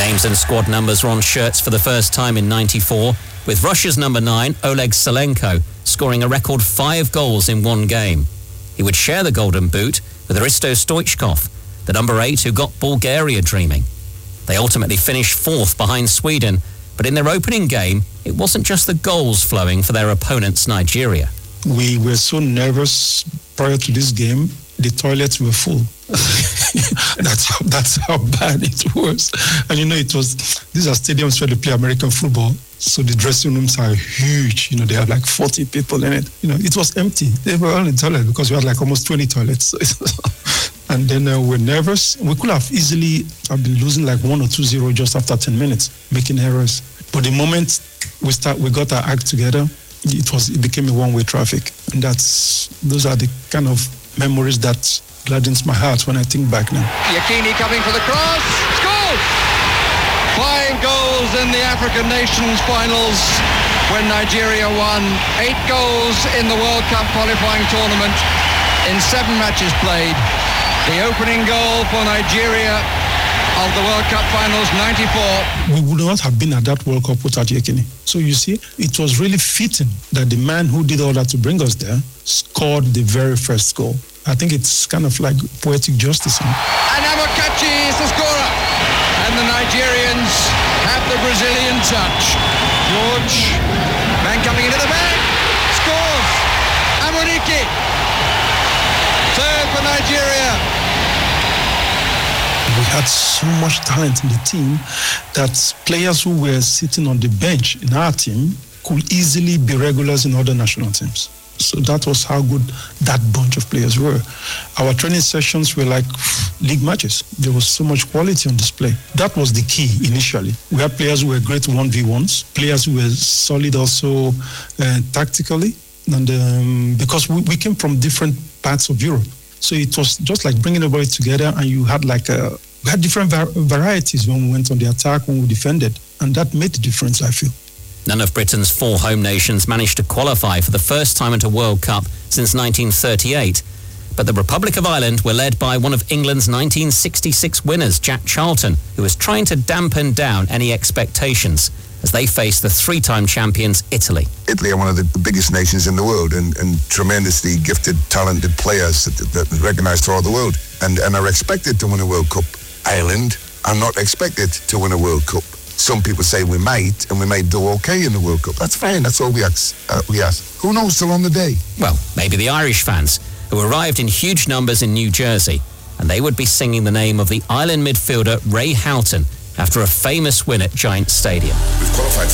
Names and squad numbers were on shirts for the first time in '94, with Russia's number 9, Oleg Salenko, scoring a record 5 goals in one game. He would share the Golden Boot with Hristo Stoichkov, the number 8 who got Bulgaria dreaming. They ultimately finished 4th behind Sweden, but in their opening game, it wasn't just the goals flowing for their opponents, Nigeria. We were so nervous prior to this game, the toilets were full. That's how bad it was. And these are stadiums where they play American football, so the dressing rooms are huge. They have like 40 people in it. It was empty. They were all in the toilet because we had like almost 20 toilets. And then we're nervous. We could have easily been losing like 1 or 2-0 just after 10 minutes, making errors. But the moment we got our act together, it became a one-way traffic. And those are the kind of memories that gladdens my heart when I think back now. Yakini coming for the cross, scores! 5 goals in the African Nations finals when Nigeria won. 8 goals in the World Cup qualifying tournament in 7 matches played. The opening goal for Nigeria of the World Cup finals, 94. We would not have been at that World Cup without Yakini. So you see, it was really fitting that the man who did all that to bring us there scored the very first goal. I think it's kind of like poetic justice. And Amokachi is the scorer. And the Nigerians have the Brazilian touch. George, man coming into the bag, scores. Amunike, third for Nigeria. We had so much talent in the team that players who were sitting on the bench in our team could easily be regulars in other national teams. So that was how good that bunch of players were. Our training sessions were like league matches. There was so much quality on display. That was the key initially. We had players who were great 1v1s, players who were solid also tactically, and because we came from different parts of Europe. So it was just like bringing everybody together, and you had we had different varieties when we went on the attack, when we defended, and that made the difference, I feel. None of Britain's 4 home nations managed to qualify for the first time at a World Cup since 1938. But the Republic of Ireland were led by one of England's 1966 winners, Jack Charlton, who was trying to dampen down any expectations as they faced the 3-time champions, Italy. Italy are one of the biggest nations in the world and tremendously gifted, talented players that are recognised throughout the world and are expected to win a World Cup. Ireland are not expected to win a World Cup. Some people say we might, and we might do okay in the World Cup. That's fine, that's all we ask. Who knows till on the day? Well, maybe the Irish fans, who arrived in huge numbers in New Jersey, and they would be singing the name of the Ireland midfielder Ray Houghton after a famous win at Giant Stadium. We've qualified